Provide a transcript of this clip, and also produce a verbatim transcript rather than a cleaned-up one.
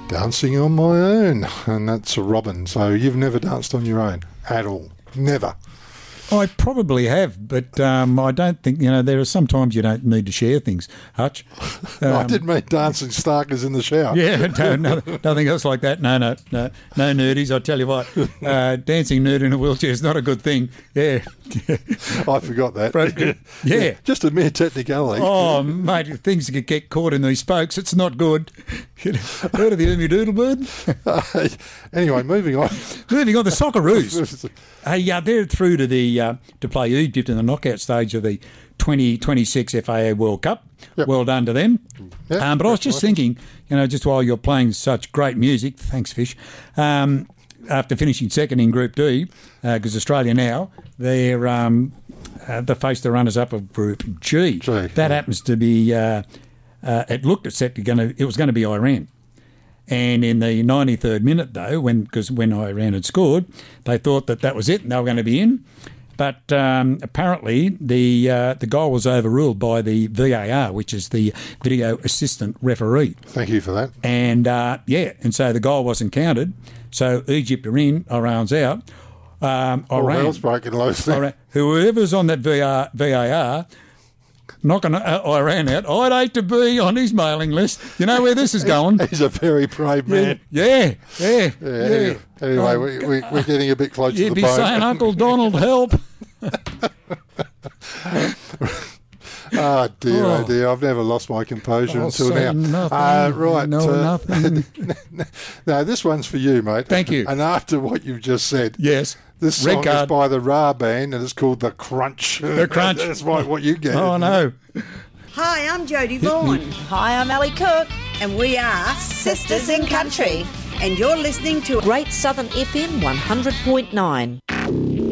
Dancing on My Own, and that's a Robin. So you've never danced on your own at all? Never? I probably have, but um, I don't think, you know, there are sometimes you don't need to share things, Hutch. Um, I did mean dancing starkers in the shower. Yeah, no, no, nothing else like that. No, no, no, no nerdies. I tell you what, uh, dancing nerd in a wheelchair is not a good thing. Yeah. I forgot that. Yeah. yeah. Just a mere technicality. Oh, mate, if things get get caught in these spokes, it's not good. Heard of the Ermy Doodle Bird? uh, anyway, moving on. Moving on, the Socceroos. Hey, uh, they're through to the uh, to play Egypt in the knockout stage of the twenty twenty-six F A A World Cup. Yep. Well done to them. Yep, um, but I was just thinking, you know, just while you're playing such great music, thanks, Fish, um, after finishing second in Group D, because uh, Australia now, they're um, uh, they face the runners-up of Group G. G that yeah. happens to be, uh, uh, it looked at set to gonna, it was going to be Iran. And in the ninety-third minute, though, when because when Iran had scored, they thought that that was it and they were going to be in. But um, apparently the uh, the goal was overruled by the V A R, which is the Video Assistant Referee. Thank you for that. And, uh, yeah, and so the goal wasn't counted. So Egypt are in, Iran's out. Um, All Iran, hell's breaking loose there. Iran, whoever's on that V A R, knocking uh, Iran out, I'd hate to be on his mailing list. You know where this is going? He's a very brave man. Yeah, yeah, yeah. yeah, yeah. Anyway, um, we, we, we're getting a bit close to the bone. You'd be bone. saying, Uncle Donald, help. Oh dear, oh. oh dear! I've never lost my composure I'll until now. Nothing, uh, right, no, uh, nothing. Now this one's for you, mate. Thank you. And after what you've just said, yes, this song is by the Ra Band, and it's called The Crunch. The Crunch. That's what, what you get. Oh no. Hi, I'm Jodie Vaughan. Hi, I'm Ali Cook. And we are Sisters in Country. And you're listening to Great Southern F M one hundred point nine.